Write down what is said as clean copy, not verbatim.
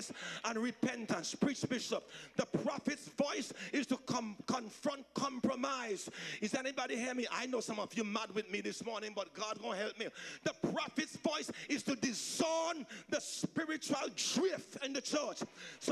brokenness and repentance. Preach, Bishop. The prophet's voice is to confront compromise. Is anybody hear me? I know some of you mad with me this morning, but God gonna help me. The prophet's voice is to discern the spiritual drift in the church. So